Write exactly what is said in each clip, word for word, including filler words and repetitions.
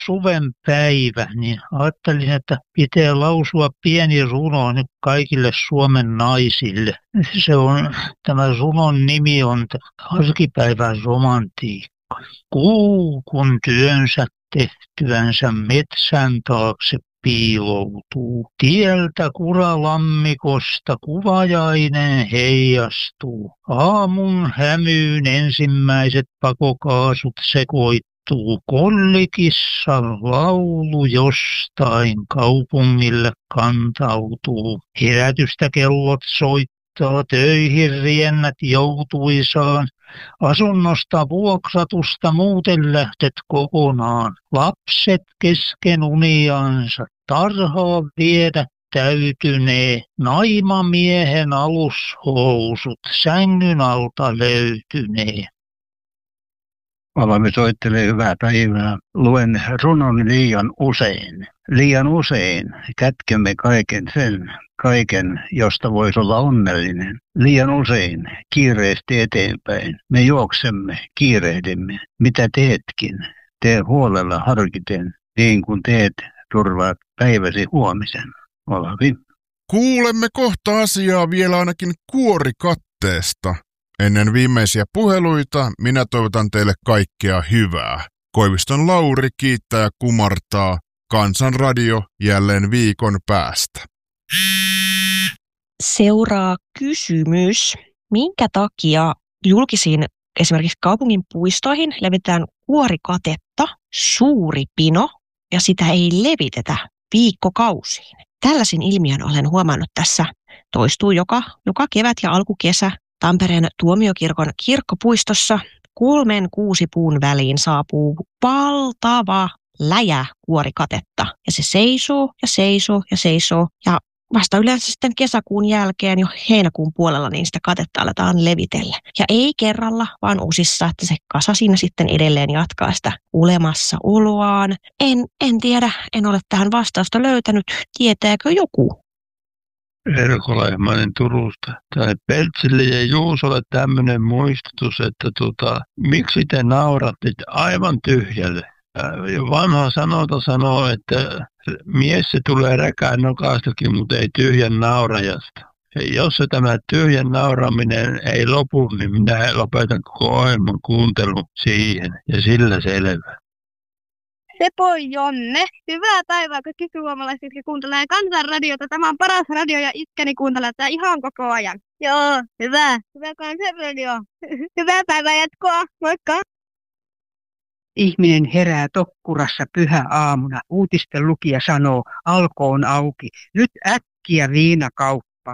suven päivä, niin ajattelin, että pitää lausua pieni runo nyt kaikille Suomen naisille. Se on, tämä runon nimi on Arkipäivän romantiikka. Kuu, kun työnsä tehtyänsä metsän taakse piiloutuu. Tieltä kuralammikosta kuvajainen heijastuu. Aamun hämyyn ensimmäiset pakokaasut sekoittuu. Kollikissan laulu jostain kaupungille kantautuu. Herätystä kellot soittaa, töihin riennät joutuisaan. Asunnosta vuokratusta muuten lähtet kokonaan. Lapset kesken uniansa tarhaa viedä täytynee. Naimamiehen alushousut sängyn alta löytynee. Olemme soittelee hyvää päivää. Luen runon liian usein. Liian usein kätkemme kaiken sen, kaiken, josta voisi olla onnellinen. Liian usein kiireesti eteenpäin. Me juoksemme, kiirehdimme. Mitä teetkin? Tee huolella harkiten, niin kuin teet, turvaat päiväsi huomisen. Olavi. Kuulemme kohta asiaa vielä ainakin kuorikatteesta. Ennen viimeisiä puheluita minä toivotan teille kaikkea hyvää. Koiviston Lauri kiittää ja kumartaa. Kansanradio jälleen viikon päästä. Seuraa kysymys. Minkä takia julkisiin esimerkiksi kaupungin puistoihin levitetään kuorikatetta, suuri pino, ja sitä ei levitetä viikkokausiin? Tällaisin ilmiön olen huomannut tässä. Toistuu joka, joka kevät ja alkukesä. Tampereen Tuomiokirkon kirkkopuistossa kolmen kuusi puun väliin saapuu valtava läjä kuorikatetta. Ja se seisoo ja seisoo ja seisoo. Ja vasta yleensä sitten kesäkuun jälkeen jo heinäkuun puolella niin sitä katetta aletaan levitellä. Ja ei kerralla, vaan osissa, että se kasa siinä sitten edelleen jatkaa sitä olemassaoloaan. En, en tiedä, en ole tähän vastausta löytänyt. Tietääkö joku? Erko Lehmanen Turusta. Tai Peltsille ja Juusolle tämmöinen muistutus, että tota, miksi te nauratte aivan tyhjälle. Ja vanha sanota sanoo, että mies se tulee räkään nokaastakin, mutta ei tyhjän naurajasta. Ja jos se tämä tyhjän nauraminen ei lopu, niin minä lopetan koko ohjelman kuuntelun siihen. Ja sillä selvä. Sepoi Jonne. Hyvää päivää kaikki suomalaiset, jotka kuuntelee Kansanradiota. Tämä on paras radio ja iskäni kuuntelee tätä ihan koko ajan. Joo, hyvä. Hyvä Kansanradio. Hyvää päivää jatkoa. Moikka. Ihminen herää tokkurassa pyhäaamuna. Uutisten lukija sanoo, Alko on auki. Nyt äkkiä viinakauppa.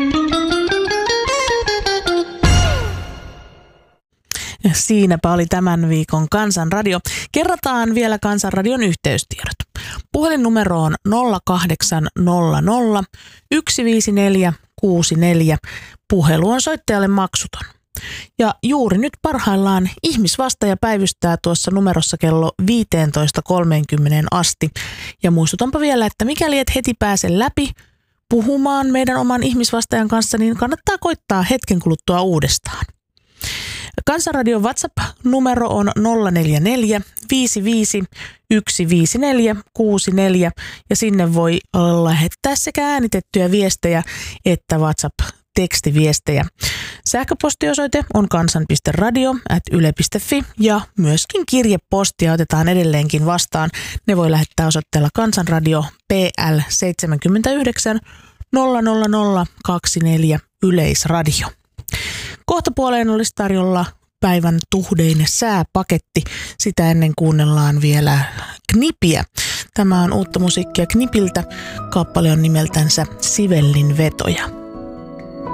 Siinäpä oli tämän viikon Kansanradio. Kerrataan vielä Kansanradion yhteystiedot. Puhelinnumero on nolla kahdeksan nolla nolla yksi viisi neljä kuusi neljä. Puhelu on soittajalle maksuton. Ja juuri nyt parhaillaan ihmisvastaaja päivystää tuossa numerossa kello viisitoista kolmekymmentä asti. Ja muistutanpa vielä, että mikäli et heti pääse läpi puhumaan meidän oman ihmisvastaajan kanssa, niin kannattaa koittaa hetken kuluttua uudestaan. Kansanradion WhatsApp-numero on nolla neljä neljä viisi viisi yksi viisi neljä kuusi neljä ja sinne voi lähettää sekä äänitettyjä viestejä että WhatsApp-tekstiviestejä. Sähköpostiosoite on kansan piste radio ät yle piste fi ja myöskin kirjepostia otetaan edelleenkin vastaan. Ne voi lähettää osoitteella Kansanradio P L seitsemänkymmentäyhdeksän nolla nolla nolla kaksikymmentäneljä Yleisradio. Kohtapuoleen olisi tarjolla päivän tuhdeinen sääpaketti. Sitä ennen kuunnellaan vielä Knipiä. Tämä on uutta musiikkia Knipiltä. Kappale on nimeltänsä Sivellin vetoja.